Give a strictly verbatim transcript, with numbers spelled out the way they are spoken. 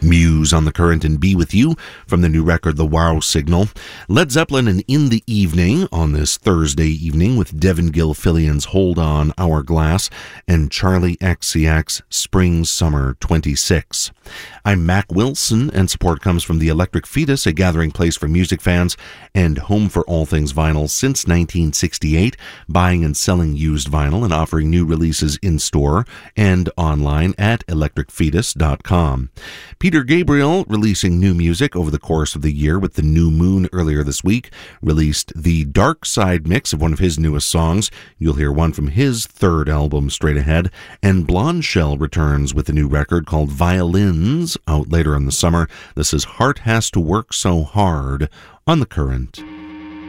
Muse on the Current and Be With You from the new record The Wow Signal. Led Zeppelin and In the Evening on this Thursday evening with Devin Gilfillian's Hold On Hourglass and Charlie X C X Spring Summer twenty-six. I'm Mac Wilson, and support comes from the Electric Fetus, a gathering place for music fans and home for all things vinyl since nineteen sixty-eight, buying and selling used vinyl and offering new releases in-store and online at electric fetus dot com. Peter Gabriel, releasing new music over the course of the year with The New Moon earlier this week, released the Dark Side mix of one of his newest songs. You'll hear one from his third album straight ahead. And Blonde Shell returns with a new record called Violins, out later in the summer. This is Heart Has to Work So Hard on The Current.